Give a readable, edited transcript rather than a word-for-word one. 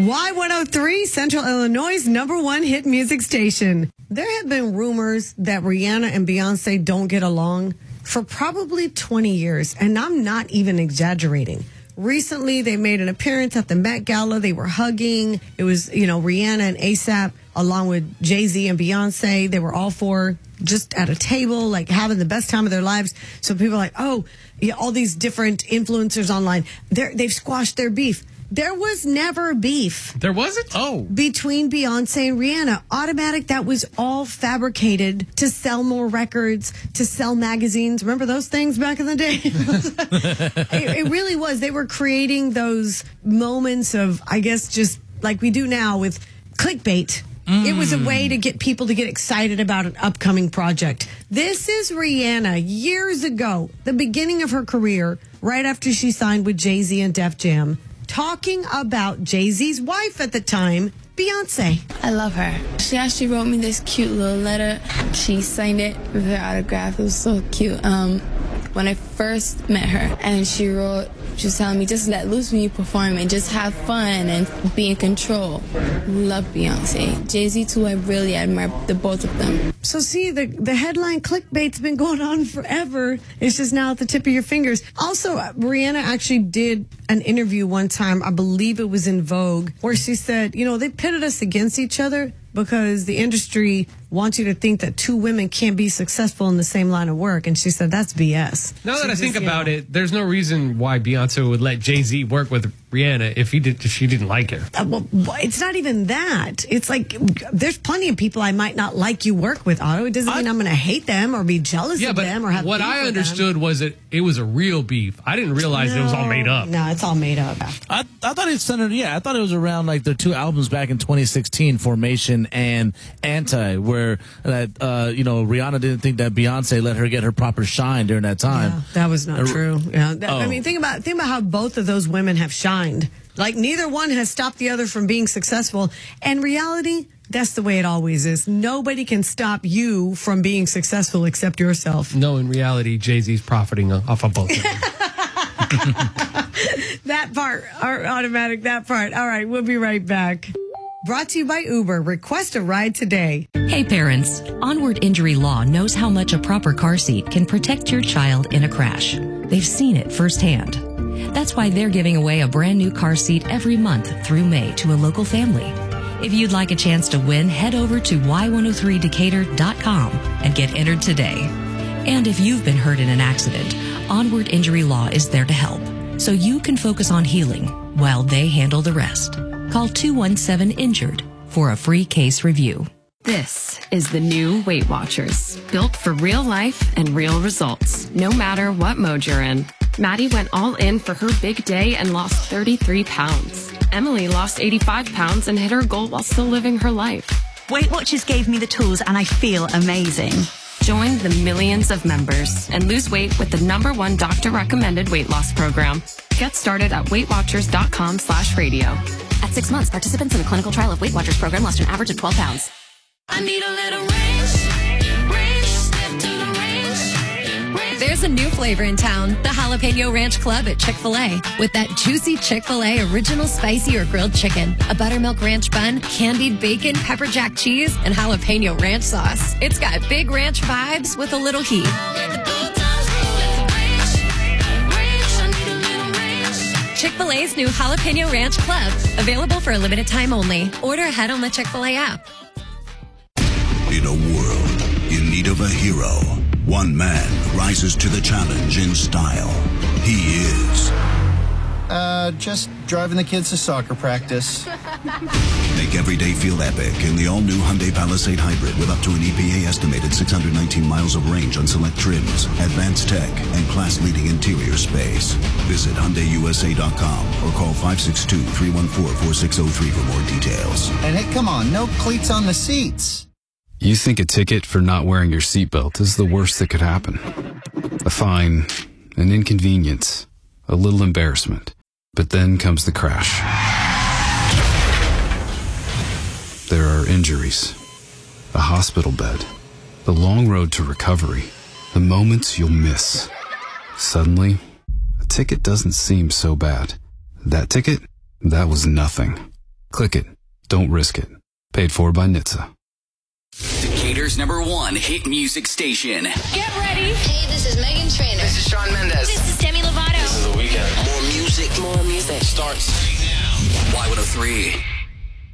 Y103, Central Illinois' #1 hit music station. There have been rumors that Rihanna and Beyonce don't get along for probably 20 years, and I'm not even exaggerating. Recently, they made an appearance at the Met Gala. They were hugging. It was, Rihanna and A$AP along with Jay-Z and Beyonce. They were all four just at a table, like having the best time of their lives. So people are like, oh, yeah, all these different influencers online, they've squashed their beef. There was never beef. There wasn't? Oh. Between Beyonce and Rihanna. Automatic, that was all fabricated to sell more records, to sell magazines. Remember those things back in the day? It really was. They were creating those moments of, I guess, just like we do now with clickbait. It was a way to get people to get excited about an upcoming project. This is Rihanna years ago, the beginning of her career, right after she signed with Jay-Z and Def Jam, talking about Jay-Z's wife at the time, Beyonce. I love her. She actually wrote me this cute little letter. She signed it with her autograph. It was so cute. When I first met her, and she was telling me, just let loose when you perform and just have fun and be in control. Love Beyonce. Jay-Z too, I really admire the both of them. So see, the headline clickbait's been going on forever. It's just now at the tip of your fingers. Also, Rihanna actually did an interview one time, I believe it was in Vogue, where she said, they pitted us against each other because the industry wants you to think that two women can't be successful in the same line of work. And she said, that's BS. Now that I think about it, there's no reason why Beyonce would let Jay-Z work with Rihanna if she didn't like her. Well, it's not even that. It's like, there's plenty of people I might not like you work with, Otto. It doesn't mean I'm going to hate them or be jealous of them or have what beef I with understood them. was that it was a real beef. I didn't realize it was all made up. No, it's all made up. I thought it centered, I thought it was around like their two albums back in 2016, Formation and Anti, where Rihanna didn't think that Beyonce let her get her proper shine during that time. Yeah, that was not true. Yeah, I mean, think about how both of those women have shined. Like, neither one has stopped the other from being successful. And reality, that's the way it always is. Nobody can stop you from being successful except yourself. No, in reality, Jay-Z's profiting off of both of them. That part, automatic, that part. All right, we'll be right back. Brought to you by Uber. Request a ride today. Hey parents, Onward Injury Law knows how much a proper car seat can protect your child in a crash. They've seen it firsthand. That's why they're giving away a brand new car seat every month through May to a local family. If you'd like a chance to win, head over to y103decatur.com and get entered today. And if you've been hurt in an accident, Onward Injury Law is there to help, so you can focus on healing while they handle the rest. Call 217-INJURED for a free case review. This is the new Weight Watchers, built for real life and real results, no matter what mode you're in. Maddie went all in for her big day and lost 33 pounds. Emily lost 85 pounds and hit her goal while still living her life. Weight Watchers gave me the tools and I feel amazing. Join the millions of members and lose weight with the #1 doctor-recommended weight loss program. Get started at weightwatchers.com/radio. At 6 months, participants in a clinical trial of Weight Watchers program lost an average of 12 pounds. I need a little range, step to the range. There's a new flavor in town, the Jalapeno Ranch Club at Chick-fil-A. With that juicy Chick-fil-A original spicy or grilled chicken, a buttermilk ranch bun, candied bacon, pepper jack cheese, and jalapeno ranch sauce. It's got big ranch vibes with a little heat. Chick-fil-A's new Jalapeno Ranch Club, available for a limited time only. Order ahead on the Chick-fil-A app. In a world in need of a hero, one man rises to the challenge in style. He is... just driving the kids to soccer practice. Make every day feel epic in the all-new Hyundai Palisade Hybrid with up to an EPA-estimated 619 miles of range on select trims, advanced tech, and class-leading interior space. Visit HyundaiUSA.com or call 562-314-4603 for more details. And hey, come on, no cleats on the seats. You think a ticket for not wearing your seatbelt is the worst that could happen. A fine, an inconvenience, a little embarrassment. But then comes the crash. There are injuries, a hospital bed, the long road to recovery, the moments you'll miss. Suddenly, a ticket doesn't seem so bad. That ticket, that was nothing. Click it. Don't risk it. Paid for by NHTSA. Decatur's #1 hit music station. Get ready. Hey, this is Megan Trainor. This is Shawn Mendes. This is Demi Lovato. This is The Weeknd. More music. More music. Starts right now. Y103.